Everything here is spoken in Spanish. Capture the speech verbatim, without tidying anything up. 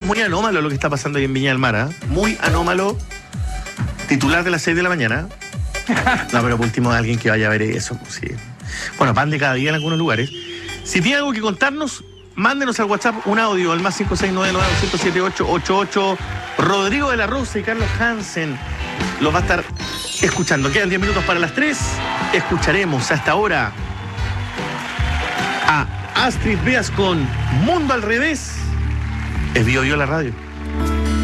muy anómalo lo que está pasando ahí en Viña del Mar, ¿eh? Muy anómalo. Titular de las seis de la mañana. No, pero por último, alguien que vaya a ver eso. Pues, sí. Bueno, pan de cada día en algunos lugares. Si tiene algo que contarnos, mándenos al WhatsApp un audio al más cinco seis nueve nueve uno cero siete ocho ocho ocho. Rodrigo de la Rosa y Carlos Hansen los va a estar escuchando. Quedan diez minutos para las tres. Escucharemos hasta ahora a Astrid Beas con Mundo al Revés. Es Bio Bio la radio.